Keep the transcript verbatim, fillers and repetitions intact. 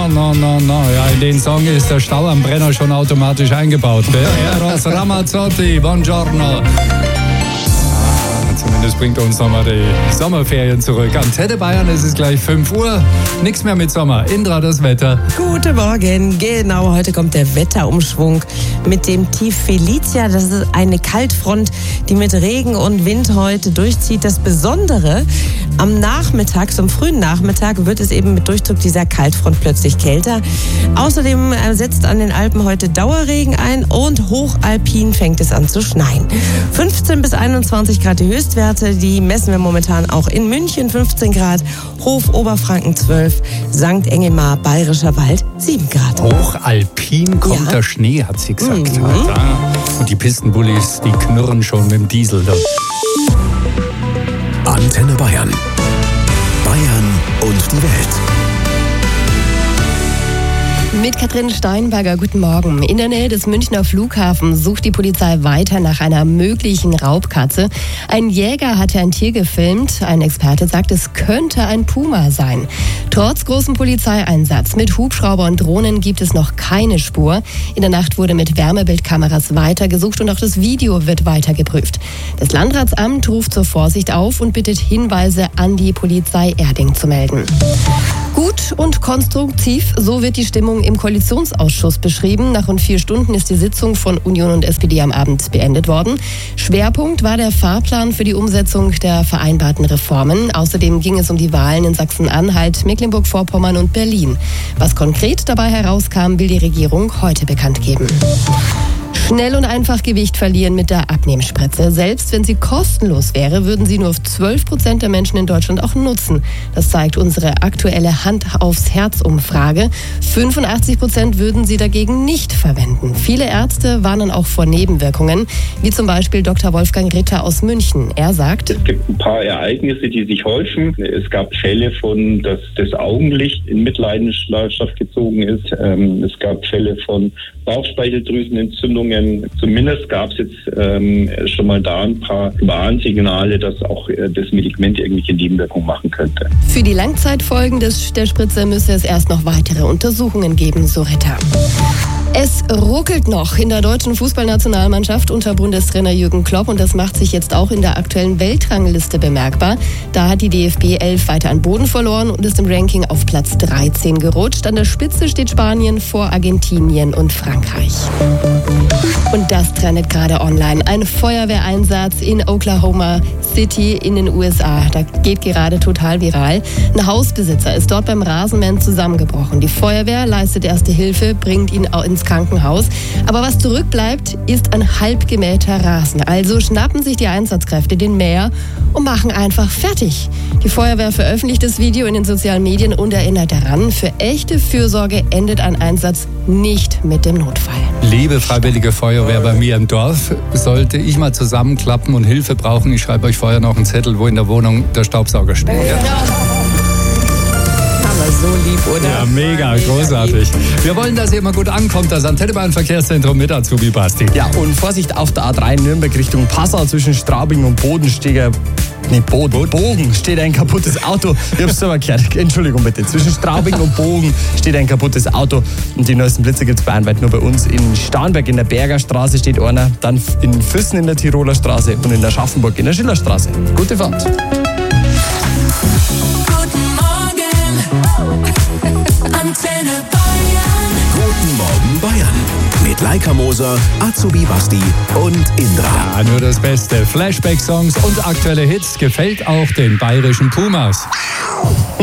No, no, no, no. Ja, in den Song ist der Stau am Brenner schon automatisch eingebaut. Eros Ramazzotti, buongiorno. Zumindest bringt uns nochmal die Sommerferien zurück. Antenne Bayern, es ist gleich fünf Uhr. Nichts mehr mit Sommer. Indra, das Wetter. Guten Morgen. Genau, heute kommt der Wetterumschwung mit dem Tief Felicia. Das ist eine Kaltfront, die mit Regen und Wind heute durchzieht. Das Besondere, am Nachmittag, zum frühen Nachmittag, wird es eben mit Durchzug dieser Kaltfront plötzlich kälter. Außerdem setzt an den Alpen heute Dauerregen ein und hochalpin fängt es an zu schneien. fünfzehn bis einundzwanzig Grad die Höchstwerte, die messen wir momentan auch in München, fünfzehn Grad, Hof Oberfranken zwölf, Sankt Engelmar, Bayerischer Wald sieben Grad. Hochalpin kommt ja. der Schnee, hat sie gesagt. Mhm. Und die Pistenbullis, die knurren schon mit dem Diesel. Antenne Bayern. Bayern und die Welt. Mit Katrin Steinberger, guten Morgen. In der Nähe des Münchner Flughafens sucht die Polizei weiter nach einer möglichen Raubkatze. Ein Jäger hatte ein Tier gefilmt. Ein Experte sagt, es könnte ein Puma sein. Trotz großem Polizeieinsatz mit Hubschrauber und Drohnen gibt es noch keine Spur. In der Nacht wurde mit Wärmebildkameras weitergesucht und auch das Video wird weiter geprüft. Das Landratsamt ruft zur Vorsicht auf und bittet, Hinweise an die Polizei Erding zu melden. Gut und konstruktiv, so wird die Stimmung im Koalitionsausschuss beschrieben. Nach rund vier Stunden ist die Sitzung von Union und S P D am Abend beendet worden. Schwerpunkt war der Fahrplan für die Umsetzung der vereinbarten Reformen. Außerdem ging es um die Wahlen in Sachsen-Anhalt, Mecklenburg-Vorpommern und Berlin. Was konkret dabei herauskam, will die Regierung heute bekannt geben. Schnell und einfach Gewicht verlieren mit der Abnehmspritze. Selbst wenn sie kostenlos wäre, würden sie nur zwölf Prozent der Menschen in Deutschland auch nutzen. Das zeigt unsere aktuelle Hand-aufs-Herz-Umfrage. fünfundachtzig Prozent würden sie dagegen nicht verwenden. Viele Ärzte warnen auch vor Nebenwirkungen, wie zum Beispiel Doktor Wolfgang Ritter aus München. Er sagt: Es gibt ein paar Ereignisse, die sich häufen. Es gab Fälle von, dass das Augenlicht in Mitleidenschaft gezogen ist. Es gab Fälle von Bauchspeicheldrüsenentzündungen. Zumindest gab es jetzt ähm, schon mal da ein paar Warnsignale, dass auch äh, das Medikament irgendwelche Nebenwirkungen machen könnte. Für die Langzeitfolgen des, der Spritze müsse es erst noch weitere Untersuchungen geben, so Ritter. Es ruckelt noch in der deutschen Fußballnationalmannschaft unter Bundestrainer Jürgen Klopp und das macht sich jetzt auch in der aktuellen Weltrangliste bemerkbar. Da hat die D F B elf weiter an Boden verloren und ist im Ranking auf Platz dreizehn gerutscht. An der Spitze steht Spanien vor Argentinien und Frankreich. Und das trendet gerade online. Ein Feuerwehreinsatz in Oklahoma City in den U S A. Da geht gerade total viral. Ein Hausbesitzer ist dort beim Rasenmähen zusammengebrochen. Die Feuerwehr leistet erste Hilfe, bringt ihn ins Krankenhaus. Aber was zurückbleibt, ist ein halb gemähter Rasen. Also schnappen sich die Einsatzkräfte den Mäher und machen einfach fertig. Die Feuerwehr veröffentlicht das Video in den sozialen Medien und erinnert daran, für echte Fürsorge endet ein Einsatz nicht mit dem Notfall. Liebe Freiwillige Feuerwehr bei mir im Dorf, sollte ich mal zusammenklappen und Hilfe brauchen, ich schreibe euch vorher noch einen Zettel, wo in der Wohnung der Staubsauger steht. Ja. So lieb, oder? Ja, mega, großartig. Wir wollen, dass ihr immer gut ankommt. Das Antenne Bayern Verkehrszentrum mit Azubi Basti. Ja, und Vorsicht auf der A drei Nürnberg Richtung Passau zwischen Straubing und Bodensteger. Nee, Boden, Bogen steht ein kaputtes Auto. Ich hab's aber gehört. Entschuldigung bitte. Zwischen Straubing und Bogen steht ein kaputtes Auto. Und die neuesten Blitze gibt's bayernweit nur bei uns. In Starnberg in der Berger Straße steht einer. Dann in Füssen in der Tiroler Straße und in der Schaffenburg in der Schillerstraße. Gute Fahrt. Antenne Bayern. Guten Morgen Bayern. Mit Laika Moser, Azubi Basti und Indra. Ja, nur das Beste. Flashback-Songs und aktuelle Hits gefällt auch den bayerischen Pumas.